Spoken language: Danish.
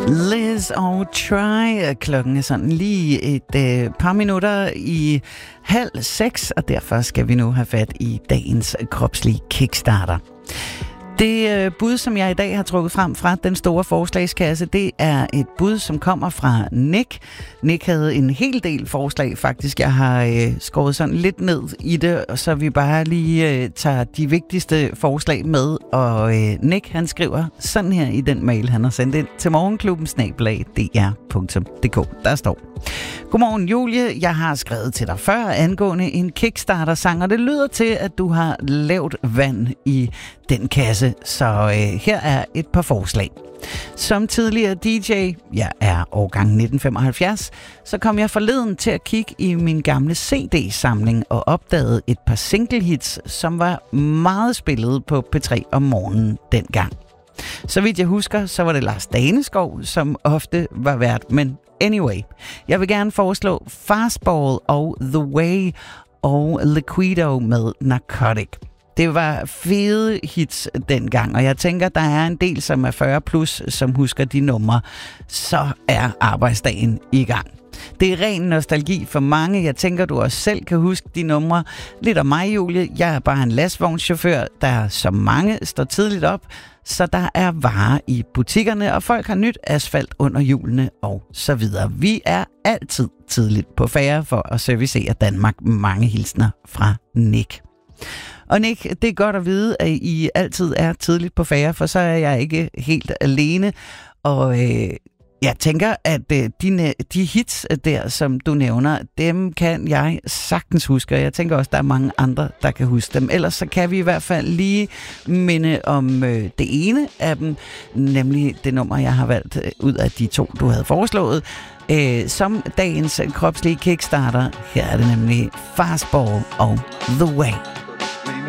Liz og Try. Klokken er sådan lige et par minutter i 5:30, og derfor skal vi nu have fat i dagens kropslige kickstarter. Det bud, som jeg i dag har trukket frem fra den store forslagskasse, det er et bud, som kommer fra Nick. Nick havde en hel del forslag, faktisk. Jeg har skåret sådan lidt ned i det, så vi bare lige tager de vigtigste forslag med. Og Nick, han skriver sådan her i den mail, han har sendt ind til morgenklubben@dr.dk. Der står: Godmorgen Julie, jeg har skrevet til dig før angående en Kickstarter-sang, og det lyder til, at du har lavt vand i den kasse, så her er et par forslag. Som tidligere DJ, jeg er årgang 1975, så kom jeg forleden til at kigge i min gamle CD-samling og opdagede et par single-hits, som var meget spillet på P3 om morgenen dengang. Så vidt jeg husker, så var det Lars Daneskov, som ofte var vært, men anyway, jeg vil gerne foreslå Fastball og The Way og Liquido med Narcotic. Det var fede hits dengang, og jeg tænker, der er en del, som er 40 plus, som husker de numre. Så er arbejdsdagen i gang. Det er ren nostalgi for mange. Jeg tænker, du også selv kan huske de numre. Lidt om mig, Julie. Jeg er bare en lastvognschauffør, der som mange står tidligt op, så der er varer i butikkerne, og folk har nyt asfalt under hjulene og så videre. Vi er altid tidligt på færre for at servicere Danmark. Mange hilsner fra Nick. Og Nick, det er godt at vide, at I altid er tidligt på færre, for så er jeg ikke helt alene. Og jeg tænker, at de hits der, som du nævner, dem kan jeg sagtens huske. Og jeg tænker også, at der er mange andre, der kan huske dem. Ellers så kan vi i hvert fald lige minde om det ene af dem, nemlig det nummer, jeg har valgt ud af de to, du havde foreslået. Som dagens kropslige kickstarter, her er det nemlig Fastball og The Way.